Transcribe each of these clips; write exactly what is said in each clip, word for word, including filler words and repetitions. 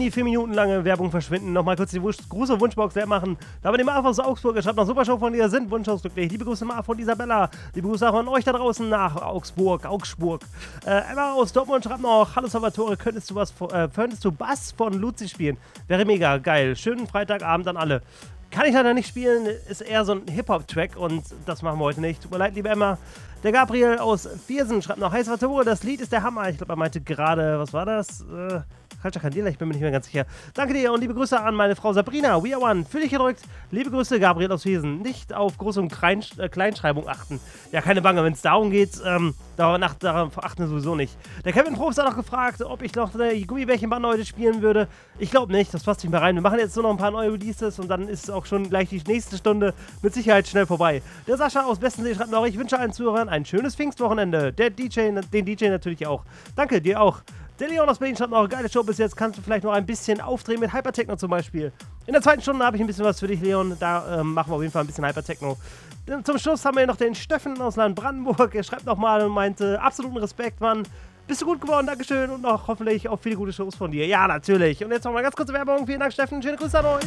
die vier Minuten lange Werbung verschwinden. Nochmal kurz die Gruß- und Wunschbox leer machen. Da haben wir den Marv aus Augsburg. Er schreibt noch Supershow von dir, sind wunschhausglücklich. Liebe Grüße Marv von Isabella. Liebe Grüße auch an euch da draußen nach Augsburg. Augsburg. Äh, Emma aus Dortmund schreibt noch, hallo Salvatore, könntest du was, äh, könntest du Bass von Luzi spielen? Wäre mega geil. Schönen Freitagabend an alle. Kann ich leider nicht spielen, ist eher so ein Hip-Hop-Track und das machen wir heute nicht. Tut mir leid, liebe Emma. Der Gabriel aus Viersen schreibt noch, hi Salvatore, das Lied ist der Hammer. Ich glaube, er meinte gerade, was war das? Äh, Falscher Kandela, ich bin mir nicht mehr ganz sicher. Danke dir und liebe Grüße an meine Frau Sabrina. We are one. Für dich gedrückt. Liebe Grüße, Gabriel aus Viersen. Nicht auf Groß- und Klein, äh, Kleinschreibung achten. Ja, keine Bange, wenn es darum geht, ähm, darauf, darauf achten wir sowieso nicht. Der Kevin Probst hat noch gefragt, ob ich noch eine Gummibärchenbande heute spielen würde. Ich glaube nicht, das passt nicht mehr rein. Wir machen jetzt nur noch ein paar neue Releases und dann ist auch schon gleich die nächste Stunde mit Sicherheit schnell vorbei. Der Sascha aus Bestensee schreibt noch, ich wünsche allen Zuhörern ein schönes Pfingstwochenende. Der D J, den D J natürlich auch. Danke, dir auch. Der Leon aus Berlin schreibt noch, geile Show bis jetzt, kannst du vielleicht noch ein bisschen aufdrehen mit Hypertechno zum Beispiel. In der zweiten Stunde habe ich ein bisschen was für dich, Leon, da ähm, machen wir auf jeden Fall ein bisschen Hypertechno. Zum Schluss haben wir noch den Steffen aus Land Brandenburg, er schreibt nochmal und meinte, absoluten Respekt, Mann. Bist du gut geworden, Dankeschön und noch hoffentlich auch viele gute Shows von dir. Ja, natürlich. Und jetzt noch mal ganz kurze Werbung. Vielen Dank, Steffen. Schöne Grüße an euch.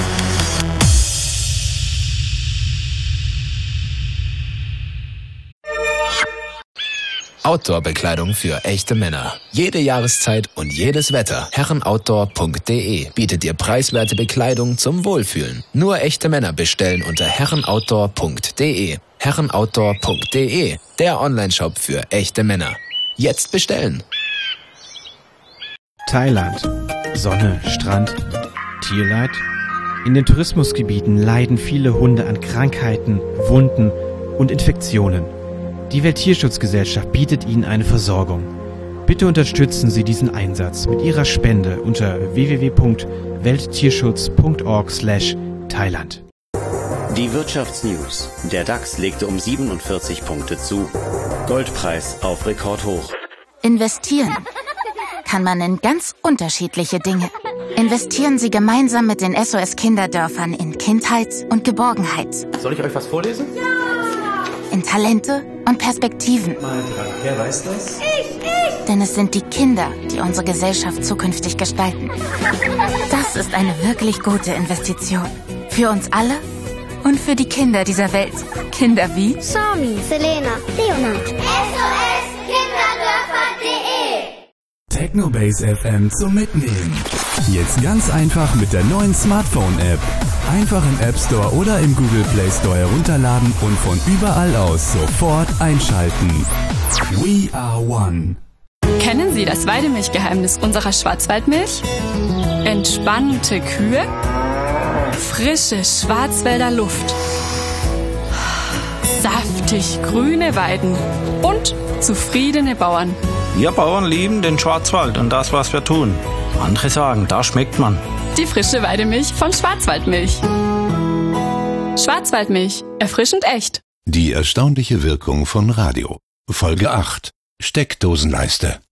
Outdoor-Bekleidung für echte Männer. Jede Jahreszeit und jedes Wetter. herrenoutdoor punkt de bietet dir preiswerte Bekleidung zum Wohlfühlen. Nur echte Männer bestellen unter herrenoutdoor punkt de. herrenoutdoor punkt de, der Onlineshop für echte Männer. Jetzt bestellen. Thailand. Sonne, Strand, Tierleid. In den Tourismusgebieten leiden viele Hunde an Krankheiten, Wunden und Infektionen. Die Welttierschutzgesellschaft bietet ihnen eine Versorgung. Bitte unterstützen Sie diesen Einsatz mit Ihrer Spende unter w w w punkt welttierschutz punkt org slash Thailand. Die Wirtschaftsnews. Der DAX legte um siebenundvierzig Punkte zu. Goldpreis auf Rekordhoch. Investieren kann man in ganz unterschiedliche Dinge. Investieren Sie gemeinsam mit den S O S-Kinderdörfern in Kindheit und Geborgenheit. Soll ich euch was vorlesen? Ja! In Talente und Perspektiven. Mal dran. Wer weiß das? Ich, ich! Denn es sind die Kinder, die unsere Gesellschaft zukünftig gestalten. Das ist eine wirklich gute Investition. Für uns alle und für die Kinder dieser Welt. Kinder wie Sami, Selena, Leonard. S O S Kinderdörfer punkt de Technobase F M zum Mitnehmen. Jetzt ganz einfach mit der neuen Smartphone-App. Einfach im App Store oder im Google Play Store herunterladen und von überall aus sofort einschalten. We are one. Kennen Sie das Weidemilchgeheimnis unserer Schwarzwaldmilch? Entspannte Kühe, frische Schwarzwälder Luft, saftig grüne Weiden und zufriedene Bauern. Wir Bauern lieben den Schwarzwald und das, was wir tun. Andere sagen, da schmeckt man. Die frische Weidemilch von Schwarzwaldmilch. Schwarzwaldmilch. Erfrischend echt. Die erstaunliche Wirkung von Radio. Folge acht. Steckdosenleiste.